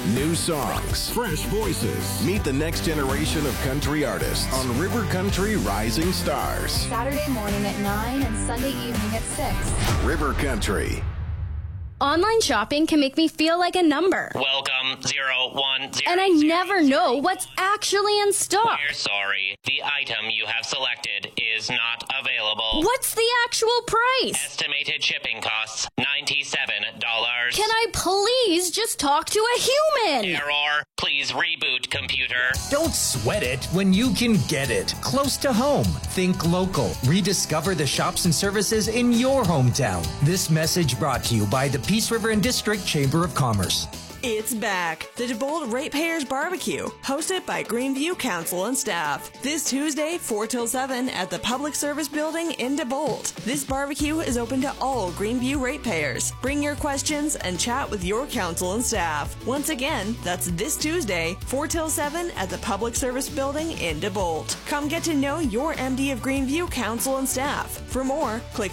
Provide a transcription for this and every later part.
New songs. Fresh voices. Meet the next generation of country artists on River Country Rising Stars. Saturday morning at 9 and Sunday evening at 6. River Country. Online shopping can make me feel like a number. Welcome, 010. And I never know what's actually in stock. We're sorry. The item you have selected is not available. What's the actual price? Estimated shipping costs, $97. Can I please just talk to a human? Error. Please reboot, computer. Don't sweat it when you can get it close to home. Think local. Rediscover the shops and services in your hometown. This message brought to you by the Peace River and District Chamber of Commerce. It's back. The DeBolt Ratepayers Barbecue, hosted by Greenview Council and staff. This Tuesday, 4 till 7 at the Public Service Building in DeBolt. This barbecue is open to all Greenview ratepayers. Bring your questions and chat with your council and staff. Once again, that's this Tuesday, 4 till 7 at the Public Service Building in DeBolt. Come get to know your MD of Greenview Council and staff. For more, click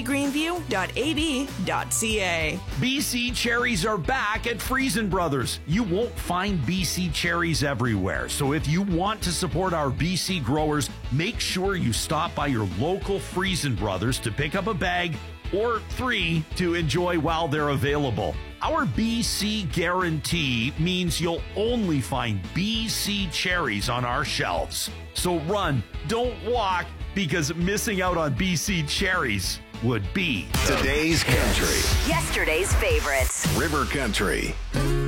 mdgreenview.ab.ca. BC Cherries are back at Friesen Brothers. You won't find BC cherries everywhere, so if you want to support our BC growers, make sure you stop by your local Friesen Brothers to pick up a bag or 3 to enjoy while they're available. Our BC guarantee means you'll only find BC cherries on our shelves. So run, don't walk, because missing out on BC cherries would be Today's country. Yesterday's favorites. River Country.